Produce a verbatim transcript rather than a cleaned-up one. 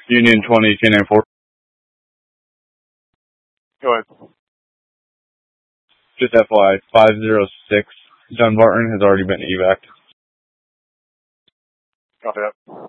Union twenty, K nine four. Go ahead. Just F Y I, five zero six Dunbarton has already been evac. Copy that.